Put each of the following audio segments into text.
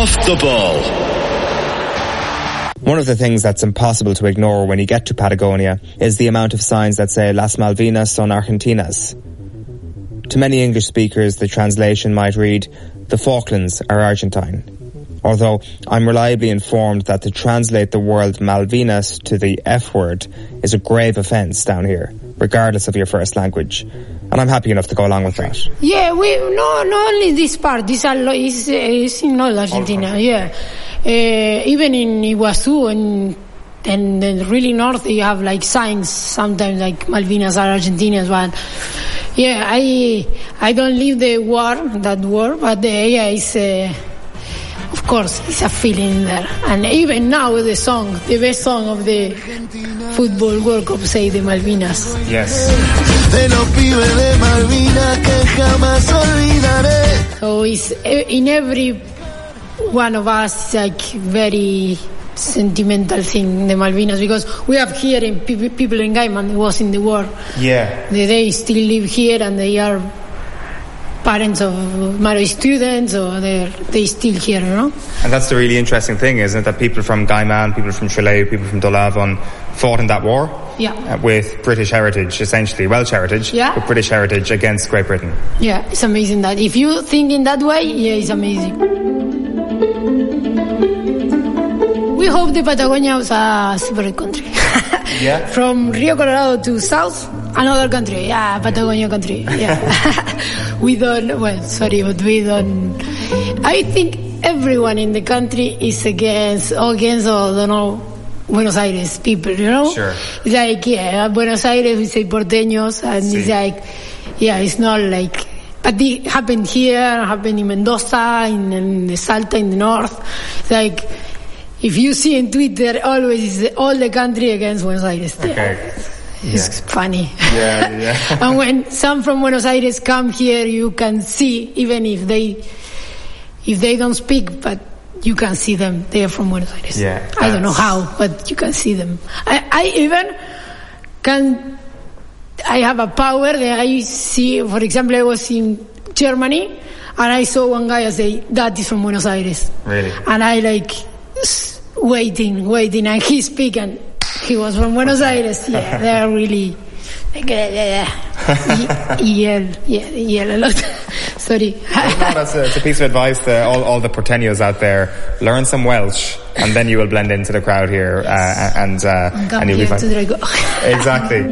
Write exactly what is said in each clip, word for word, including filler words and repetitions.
Off the Ball. One of the things that's impossible to ignore when you get to Patagonia is the amount of signs that say Las Malvinas son Argentinas. To many English speakers, the translation might read, the Falklands are Argentine. Although I'm reliably informed that to translate the word Malvinas to the F word is a grave offence down here, regardless of your first language. And I'm happy enough to go along with that. Yeah, we no, not only this part, this is, is in all Argentina, yeah. Uh, even in Iguazu and and then really north, you have like signs sometimes like Malvinas are Argentinians, but yeah, I I don't leave the war, that war, but uh, yeah, it's uh, of course it's a feeling there. And even now the song, the best song of the football World Cup, say the Malvinas. Yes. So it's in every one of us like very sentimental thing, the Malvinas, because we have here in pe- people in Gaiman was in the war. Yeah. They, they still live here and they are parents of married students, or they they still here, you know. And that's the really interesting thing, isn't it? That people from Gaiman, people from Trelew, people from Dolavon fought in that war. Yeah. Uh, with British heritage, essentially Welsh heritage. Yeah. With British heritage against Great Britain. Yeah, it's amazing that if you think in that way, yeah, it's amazing. We hope the Patagonia was a separate country. Yeah. From Rio Colorado to south, another country. Yeah, Patagonia country. Yeah. We don't, well, sorry, but we don't. I think everyone in the country is against, against, I don't know, Buenos Aires people, you know? Sure. It's like, yeah, Buenos Aires, we say porteños, and sí. It's like, yeah, it's not like, but it happened here, happened in Mendoza, in, in the Salta, in the north. It's like, if you see in Twitter, always is all the country against Buenos Aires. Okay. It's yeah. funny. Yeah, yeah. And when some from Buenos Aires come here, you can see, even if they, if they don't speak, but you can see them. They are from Buenos Aires. Yeah. I don't know how, but you can see them. I, I even can, I have a power that I see, for example, I was in Germany, and I saw one guy, I say, that is from Buenos Aires. Really? And I like, waiting, waiting, and he speak, and he was from Buenos Aires. Yeah, they're really like, yeah, yell, yeah, yell a lot. Sorry. No, that's a, it's a piece of advice to all, all the porteños out there. Learn some Welsh, and then you will blend into the crowd here, uh, and uh, and you'll be fine. Exactly.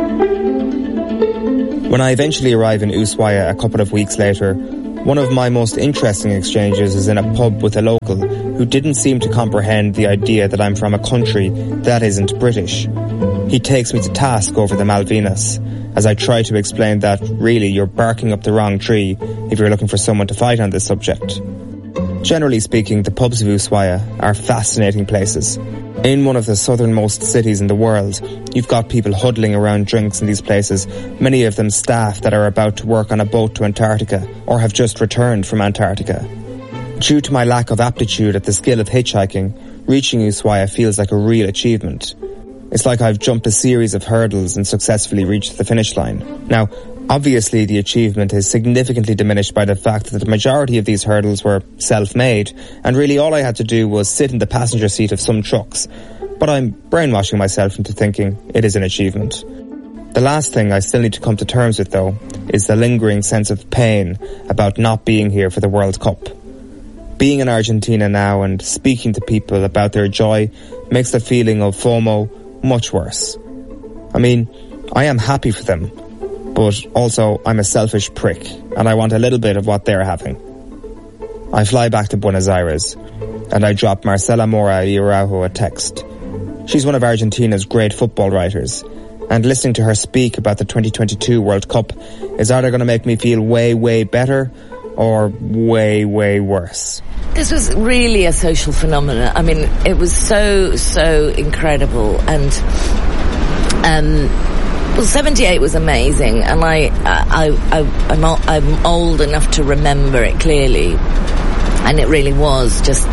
When I eventually arrive in Ushuaia a couple of weeks later, one of my most interesting exchanges is in a pub with a local who didn't seem to comprehend the idea that I'm from a country that isn't British. He takes me to task over the Malvinas, as I try to explain that really you're barking up the wrong tree if you're looking for someone to fight on this subject. Generally speaking, the pubs of Ushuaia are fascinating places. In one of the southernmost cities in the world, you've got people huddling around drinks in these places, many of them staff that are about to work on a boat to Antarctica or have just returned from Antarctica. Due to my lack of aptitude at the skill of hitchhiking, reaching Ushuaia feels like a real achievement. It's like I've jumped a series of hurdles and successfully reached the finish line. Now, obviously the achievement is significantly diminished by the fact that the majority of these hurdles were self-made, and really all I had to do was sit in the passenger seat of some trucks. But I'm brainwashing myself into thinking it is an achievement. The last thing I still need to come to terms with, though, is the lingering sense of pain about not being here for the World Cup. Being in Argentina now and speaking to people about their joy makes the feeling of FOMO much worse. I mean, I am happy for them, but also I'm a selfish prick and I want a little bit of what they're having. I fly back to Buenos Aires and I drop Marcela Mora y Araujo a text. She's one of Argentina's great football writers, and listening to her speak about the twenty twenty-two World Cup is either going to make me feel way, way better or way, way worse. This was really a social phenomenon. I mean, it was so, so incredible. And, um, well, seventy-eight was amazing. And I, I, I, I'm, I'm old enough to remember it clearly. And it really was just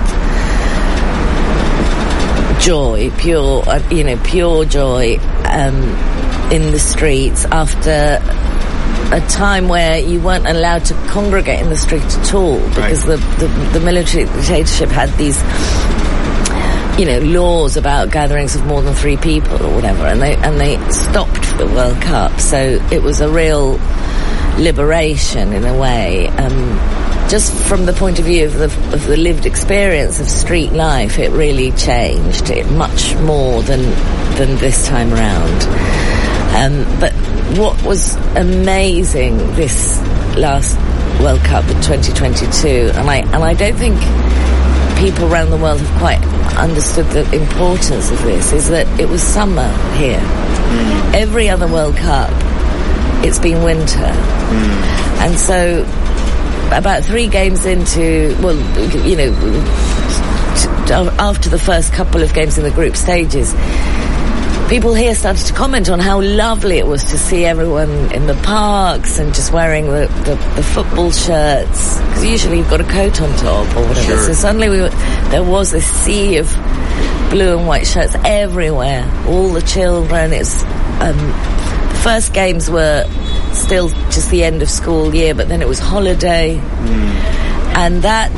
joy, pure, uh, you know, pure joy, um, in the streets after a time where you weren't allowed to congregate in the street at all because right. the, the the military dictatorship had these, you know, laws about gatherings of more than three people or whatever, and they and they stopped the World Cup. So it was a real liberation in a way, um, just from the point of view of the, of the lived experience of street life. It really changed it much more than than this time around. Um, but what was amazing this last World Cup in twenty twenty-two, and I and I don't think people around the world have quite understood the importance of this, is that it was summer here. Mm. Every other World Cup, it's been winter. Mm. And so about three games into, well, you know, after the first couple of games in the group stages, people here started to comment on how lovely it was to see everyone in the parks and just wearing the, the, the football shirts, because usually you've got a coat on top or whatever. Sure. So suddenly we were, there was this sea of blue and white shirts everywhere. All the children. It's um, the first games were still just the end of school year, but then it was holiday, mm. and that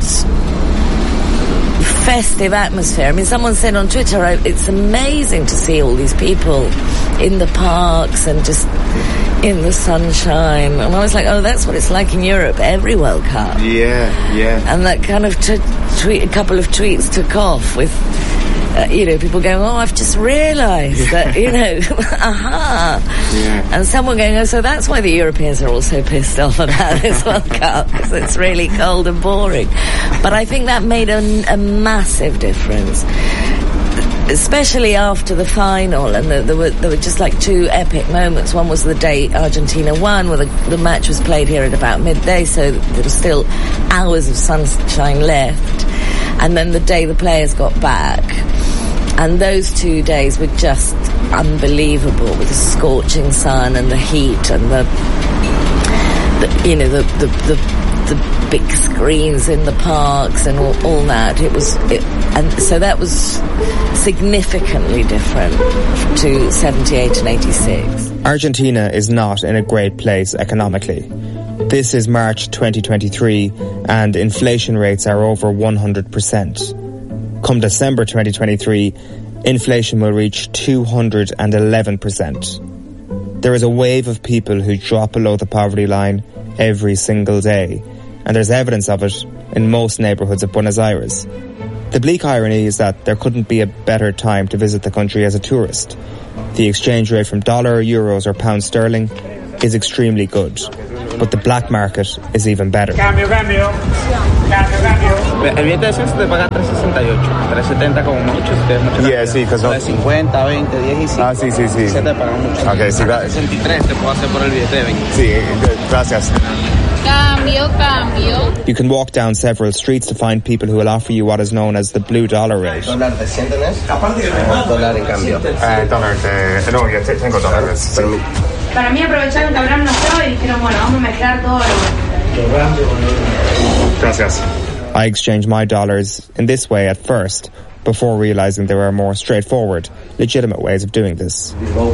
festive atmosphere. I mean, someone said on Twitter, it's amazing to see all these people in the parks and just in the sunshine. And I was like, oh, that's what it's like in Europe every World Cup. Yeah, yeah. And that kind of t- tweet, a couple of tweets took off with, uh, you know, people going, oh, I've just realised yeah. that, you know, aha. Yeah. And someone going, oh, so that's why the Europeans are all so pissed off about this World Cup, because it's really cold and boring. But I think that made a, a massive difference, especially after the final, and the, there were there were just like two epic moments. One was the day Argentina won, where the, the match was played here at about midday, so there was still hours of sunshine left, and then the day the players got back. And those two days were just unbelievable, with the scorching sun and the heat and the, the you know, the the, the the big screens in the parks and all, all that. It was, it, and so that was significantly different to seventy-eight and eighty-six. Argentina is not in a great place economically. This is March twenty twenty-three, and inflation rates are over one hundred percent. Come December twenty twenty-three, inflation will reach two hundred eleven percent. There is a wave of people who drop below the poverty line every single day, and there's evidence of it in most neighbourhoods of Buenos Aires. The bleak irony is that there couldn't be a better time to visit the country as a tourist. The exchange rate from dollar, euros or pound sterling is extremely good, but the black market is even better. Cambio, cambio. Cambio, cambio. El billete de cien se te paga tres sesenta y ocho, tres setenta como mucho, si tienes mucho. Yeah, sí, because de cincuenta, veinte, diez y cinco. Ah, sí, sí, sí. Se te pagan mucho. Okay, sí, gracias. sesenta y tres te puedo hacer por el billete de veinte. Sí, gracias. Cambio, cambio. You can walk down several streets to find people who will offer you what is known as the blue dollar rate. ¿Dólar de cien tenés? Dólar en cambio. Eh, dólar de... No, ya tengo dólares. Para mí aprovecharon que Abraham no estaba y dijeron, bueno, vamos a mezclar todo. Gracias. I exchanged my dollars in this way at first, before realising there are more straightforward, legitimate ways of doing this.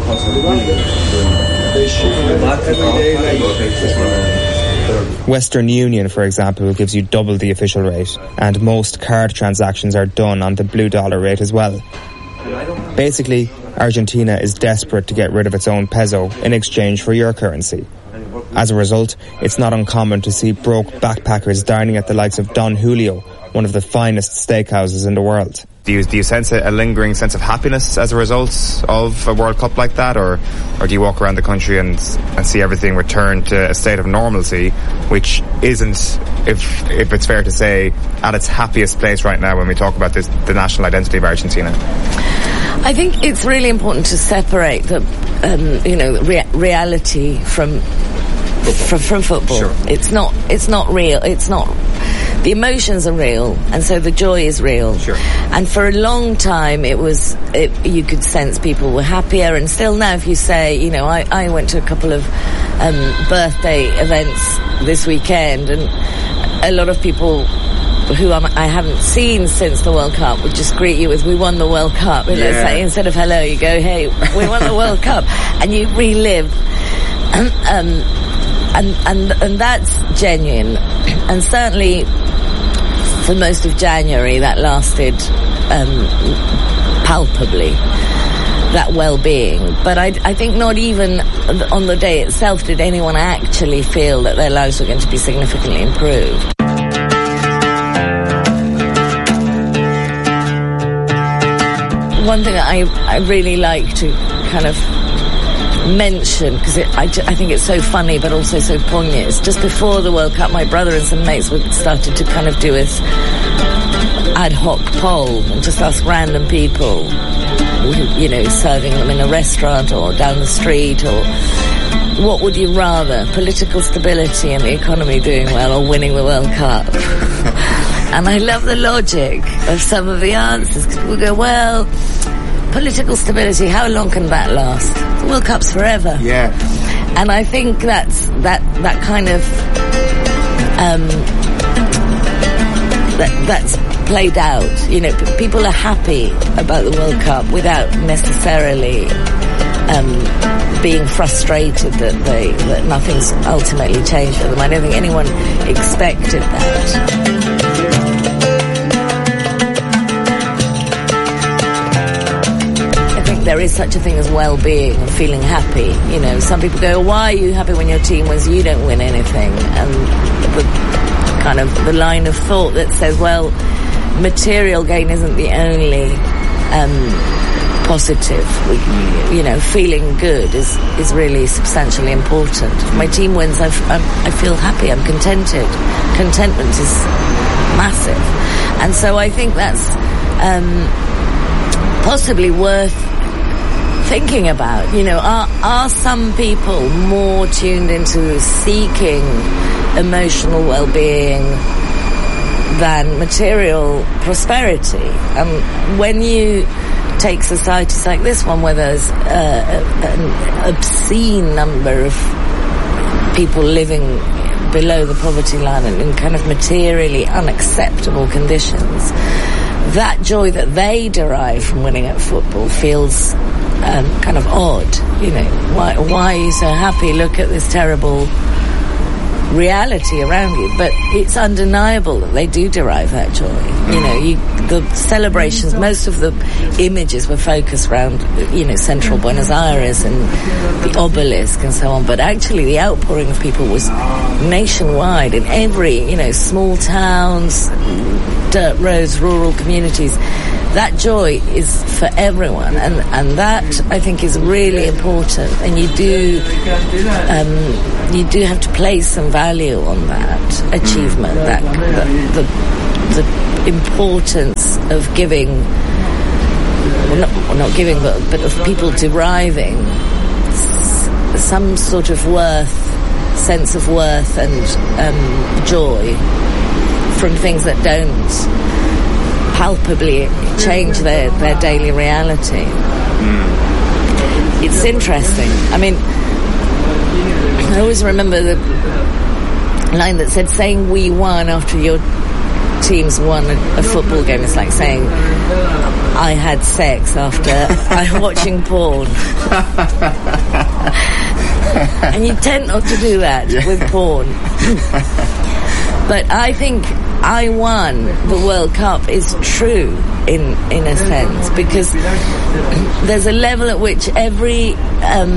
Western Union, for example, gives you double the official rate, and most card transactions are done on the blue dollar rate as well. Basically, Argentina is desperate to get rid of its own peso in exchange for your currency. As a result, it's not uncommon to see broke backpackers dining at the likes of Don Julio, one of the finest steakhouses in the world. Do you, do you sense a, a lingering sense of happiness as a result of a World Cup like that, or or do you walk around the country and and see everything return to a state of normalcy, which isn't, if if it's fair to say, at its happiest place right now when we talk about this, the national identity of Argentina? I think it's really important to separate the, um, you know, rea- reality from from, from football. Sure. It's not. It's not real. It's not. The emotions are real, and so the joy is real. Sure. And for a long time, it was. It, you could sense people were happier, and still now, if you say, you know, I, I went to a couple of um, birthday events this weekend, and a lot of people who I'm, I haven't seen since the World Cup would just greet you with, we won the World Cup. You know, yeah. say, instead of hello, you go, hey, we won the World Cup. And you relive um, and, and, and that's genuine. And certainly for most of January that lasted um, palpably, that well-being. But I, I think not even on the day itself did anyone actually feel that their lives were going to be significantly improved. One thing I, I really like to kind of mention, because I, I think it's so funny but also so poignant, is just before the World Cup my brother and some mates were started to kind of do this ad hoc poll and just ask random people, you know, serving them in a restaurant or down the street, or what would you rather, political stability and the economy doing well or winning the World Cup? And I love the logic of some of the answers, because people go, well, political stability, how long can that last? The World Cup's forever. Yeah. And I think that's that that kind of um that that's played out. You know, p- people are happy about the World Cup without necessarily um being frustrated that they that nothing's ultimately changed for them. I don't think anyone expected that. There is such a thing as well-being and feeling happy. You know, some people go, why are you happy when your team wins? You don't win anything. And the kind of the line of thought that says, well, material gain isn't the only um, positive. We, you know, feeling good is, is really substantially important. If my team wins, I, I'm, I feel happy, I'm contented. Contentment is massive. And so I think that's um, possibly worth thinking about. You know, are are some people more tuned into seeking emotional well-being than material prosperity? Um, when you take societies like this one, where there's uh, an obscene number of people living below the poverty line and in kind of materially unacceptable conditions, that joy that they derive from winning at football feels um, kind of odd. You know, why, why are you so happy? Look at this terrible reality around you. But it's undeniable that they do derive that joy. You know, you, the celebrations, most of the images were focused around, you know, central Buenos Aires and the obelisk and so on. But actually the outpouring of people was nationwide in every, you know, small towns, dirt roads, rural communities. That joy is for everyone, and, and that I think is really important. And you do um, you do have to place some value on that achievement, that the, the, the importance of giving, well not, well not giving, but but of people deriving s- some sort of worth, sense of worth and um, joy from things that don't palpably change their, their daily reality. Mm. It's interesting. I mean, I always remember the line that said, saying we won after your team's won a, a football game is like saying I had sex after I'm watching porn. And you tend not to do that with porn. But I think I won the World Cup is true in in a sense, because there's a level at which every um,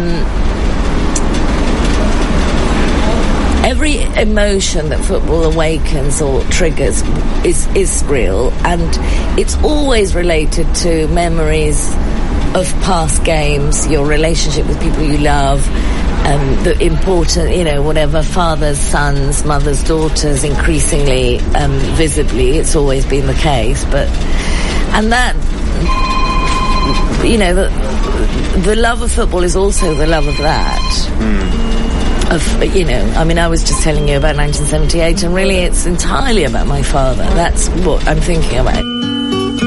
every emotion that football awakens or triggers is is real, and it's always related to memories of past games, your relationship with people you love. Um, the important, you know, whatever, fathers, sons, mothers, daughters, increasingly, um, visibly, it's always been the case, but, and that, you know, the, the love of football is also the love of that. Mm. Of, you know, I mean, I was just telling you about nineteen seventy-eight, and really it's entirely about my father. That's what I'm thinking about.